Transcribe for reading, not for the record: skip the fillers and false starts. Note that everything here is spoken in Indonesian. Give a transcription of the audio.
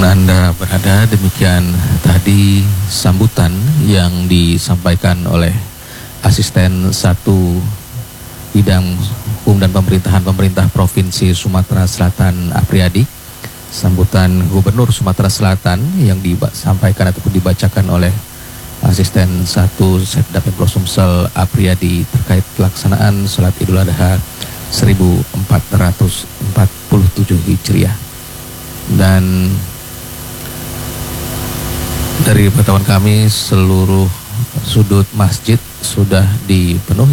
Anda berada, demikian tadi sambutan yang disampaikan oleh Asisten 1 Bidang Hukum dan Pemerintahan Pemerintah Provinsi Sumatera Selatan Apriyadi, sambutan Gubernur Sumatera Selatan yang disampaikan ataupun dibacakan oleh Asisten 1 Setda Pemprov Sumsel Apriyadi terkait pelaksanaan Salat Idul Adha 1447 Hijriah. Dan dari pantauan kami, seluruh sudut masjid sudah dipenuhi